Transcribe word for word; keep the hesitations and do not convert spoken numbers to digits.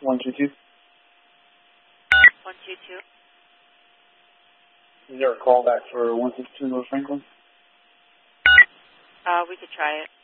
one two two. one two two. Is there a callback for one six two North Franklin? Uh, we could try it.